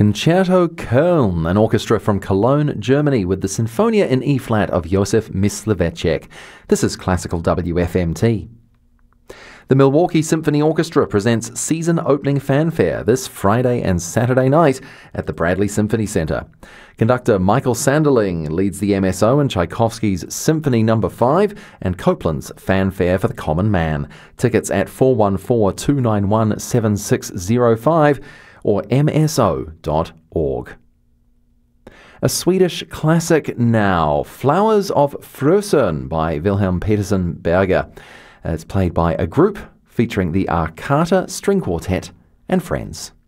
Concerto Köln, an orchestra from Cologne, Germany, with the Sinfonia in E-flat of Josef Mysliveček. This is Classical WFMT. The Milwaukee Symphony Orchestra presents season opening fanfare this Friday and Saturday night at the Bradley Symphony Center. Conductor Michael Sanderling leads the MSO in Tchaikovsky's Symphony No. 5 and Copland's Fanfare for the Common Man. Tickets at 414-291-7605 or mso.org. A Swedish classic now, Flowers of Frösön by Wilhelm Petersen Berger. It's played by a group featuring the Arcata String Quartet and friends.